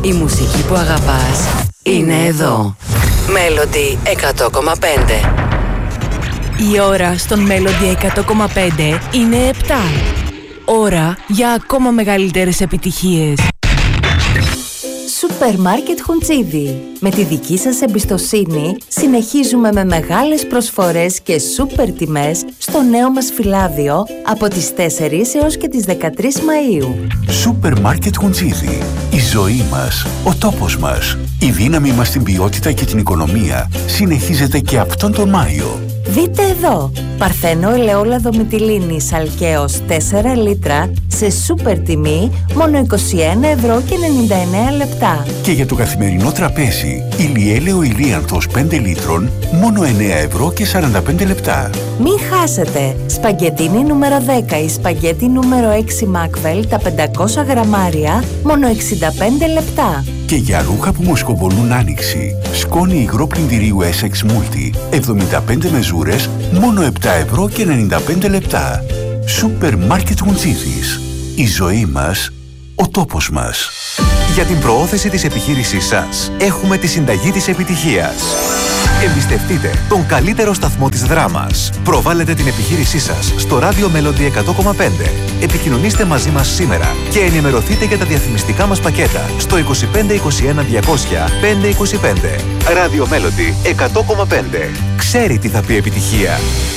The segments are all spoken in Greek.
Η μουσική που αγαπάς είναι εδώ. Melody 100,5. Η ώρα στον Melody 100,5 είναι 7. Ώρα για ακόμα μεγαλύτερες επιτυχίες. Σούπερ Μάρκετ Χουντσίδι. Με τη δική σας εμπιστοσύνη συνεχίζουμε με μεγάλες προσφορές και σούπερ τιμές στο νέο μας φυλάδιο από τις 4 έως και τις 13 Μαΐου. Σούπερ Μάρκετ Χουντσίδι. Η ζωή μας, ο τόπος μας. Η δύναμη μας στην ποιότητα και την οικονομία συνεχίζεται και αυτόν τον Μάιο. Δείτε εδώ, παρθένο ελαιόλαδο μυτιλίνης αλκαίος 4 λίτρα σε σούπερ τιμή μόνο 21,99 €. Και για το καθημερινό τραπέζι, ηλιέλαιο ηλίανθος 5 λίτρων μόνο 9,45 €. Μην χάσετε, σπαγκετίνι νούμερο 10 ή σπαγκέτι νούμερο 6 Μάκβελ τα 500 γραμμάρια μόνο 65 λεπτά. Και για ρούχα που μοσκοβολούν άνοιξη, σκόνη υγρό πλυντηρίου Essex Multi 75 μεζούρες μόνο 7,95 €. Σούπερ Μάρκετ Χουντσίδης. Η ζωή μας, ο τόπος μας. Για την προώθηση της επιχείρησής σας έχουμε τη συνταγή της επιτυχίας. Εμπιστευτείτε τον καλύτερο σταθμό της δράμας. Προβάλλετε την επιχείρησή σας στο ράδιο Melody 100,5. Επικοινωνήστε μαζί μας σήμερα και ενημερωθείτε για τα διαφημιστικά μας πακέτα στο 25 21 200 525. Ράδιο Melody 100,5. Ξέρει τι θα πει επιτυχία.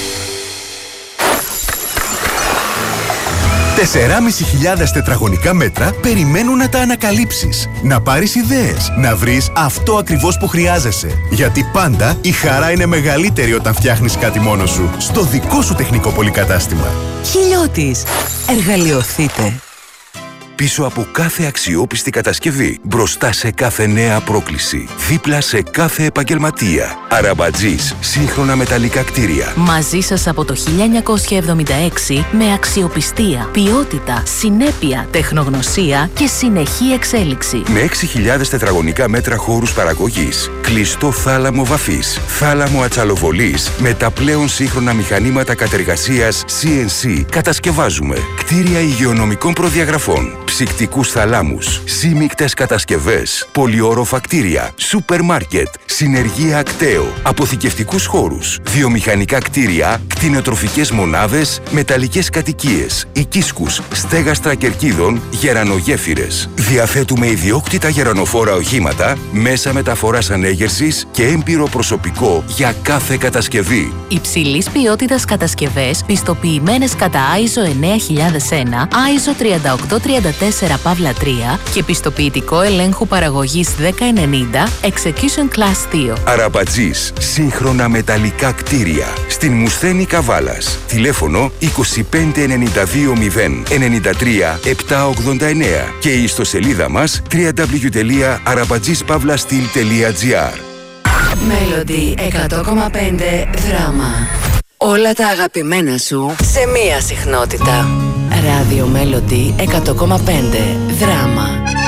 4.500 τετραγωνικά μέτρα περιμένουν να τα ανακαλύψεις. Να πάρεις ιδέες, να βρεις αυτό ακριβώς που χρειάζεσαι. Γιατί πάντα η χαρά είναι μεγαλύτερη όταν φτιάχνεις κάτι μόνος σου. Στο δικό σου τεχνικό πολυκατάστημα. Χιλιώτης. Εργαλειοθείτε. Πίσω από κάθε αξιόπιστη κατασκευή, μπροστά σε κάθε νέα πρόκληση, δίπλα σε κάθε επαγγελματία. Αραμπατζής, σύγχρονα μεταλλικά κτίρια. Μαζί σας από το 1976 με αξιοπιστία, ποιότητα, συνέπεια, τεχνογνωσία και συνεχή εξέλιξη. Με 6.000 τετραγωνικά μέτρα χώρους παραγωγής, κλειστό θάλαμο βαφής, θάλαμο ατσαλοβολής, με τα πλέον σύγχρονα μηχανήματα κατεργασίας CNC, κατασκευάζουμε κτίρια υγειονομικών προδιαγραφών, ψυκτικούς θαλάμους, σύμμικτες κατασκευές, πολυόροφα κτίρια, σούπερ μάρκετ, συνεργεία ακτέο, αποθηκευτικούς χώρους, βιομηχανικά κτίρια, κτηνοτροφικές μονάδες, μεταλλικές κατοικίες, οικίσκους, στέγαστρα κερκίδων, γερανογέφυρες. Διαθέτουμε ιδιόκτητα γερανοφόρα οχήματα, μέσα μεταφοράς ανέγερσης και έμπειρο προσωπικό για κάθε κατασκευή. Υψηλής ποιότητας κατασκευές, πιστοποιημένες κατά ISO 9001, ISO 3834-3 και πιστοποιητικό ελέγχου παραγωγής 1090, Execution Class 2. Αραμπατζής, σύγχρονα μεταλλικά κτίρια. Στην Μουσθένη Καβάλας. Τηλέφωνο 2592 093 789 και η ιστοσελίδα μας www.arabatzispavlastil.gr. Melody 100,5 δράμα. Όλα τα αγαπημένα σου σε μία συχνότητα. Ράδιο Melody 100,5 δράμα.